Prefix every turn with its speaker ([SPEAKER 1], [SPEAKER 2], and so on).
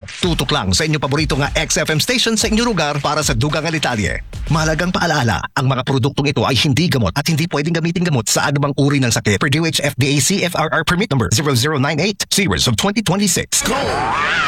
[SPEAKER 1] Tutok lang sa inyong paborito nga XFM station sa inyong lugar para sa dugang nga detalye. Mahalagang paalaala, ang mga produktong ito ay hindi gamot at hindi pwedeng gamitin gamot sa anumang uri ng sakit. Per DOH FDA CFRR Permit Number 0098 Series of 2026. Go!